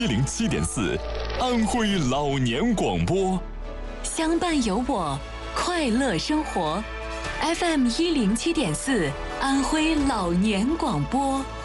107.4，安徽老年广播， 相伴有我，快乐生活。FM 107.4，安徽老年广播。